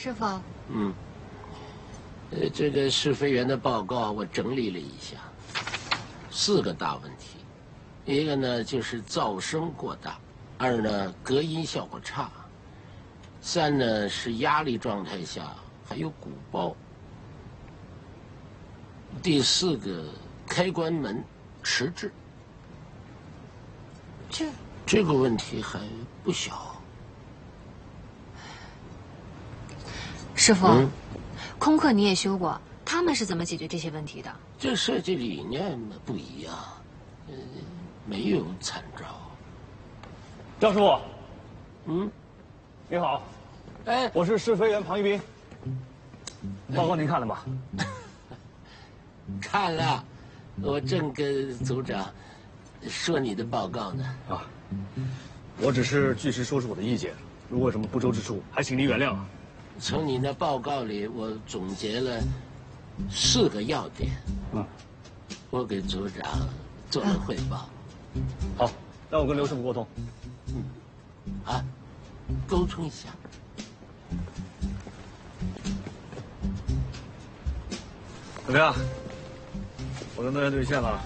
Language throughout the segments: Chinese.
师傅。 嗯。这个试飞员的报告我整理了一下，4个大问题，一个呢就是噪声过大，2呢隔音效果差，3呢是压力状态下还有鼓包，第4个开关门迟滞。这个问题还不小。 师傅。空客你也修过，他们是怎么解决这些问题的？ 这设计理念不一样，没有参照。 张师傅， 嗯， 你好， 哎， 我是试飞员庞一斌。报告您看了吗？ 看了，我正跟组长说你的报告呢。 啊，我只是据实说出我的意见，如果有什么不周之处，还请您原谅啊。 从你的报告里，我总结了4个要点。我给组长做了汇报。 好，那我跟刘师傅沟通。 沟通一下。 怎么样？我的诺言兑现了。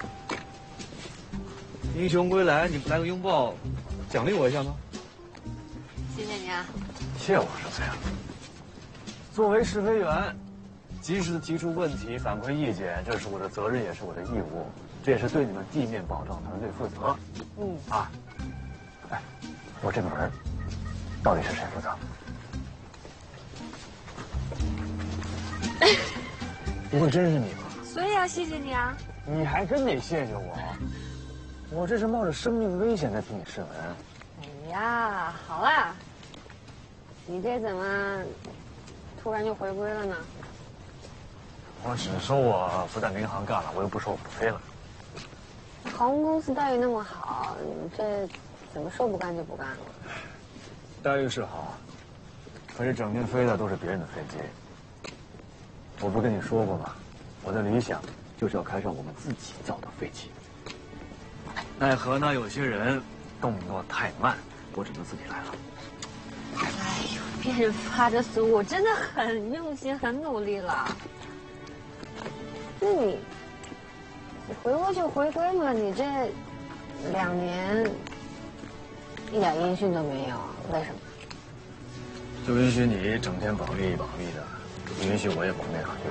英雄归来，你不来个拥抱，奖励我一下吗？ 谢谢你啊。 谢我什么呀？作为试飞员，及时的提出问题、反馈意见，这是我的责任，也是我的义务，这也是对你们地面保障团队负责。哎，我这个门到底是谁负责？不会真是你吧？ 所以要谢谢你啊。 你还真得谢谢我，我这是冒着生命危险在替你试门。 哎呀，好啦，你这怎么突然就回归了呢？ 我只说我不在民航干了，我又不说我不飞了。 航空公司待遇那么好，你这怎么说不干就不干了？ 待遇是好，可是整天飞的都是别人的飞机。我不跟你说过吗？我的理想就是要开上我们自己造的飞机。奈何呢，有些人动作太慢，我只能自己来了。 哎呦，别发着俗，我真的很用心，很努力了。那你回归就回归嘛，你这2年一点音讯都没有，为什么？ 就允许你整天保密保密的，不允许我也保内行业。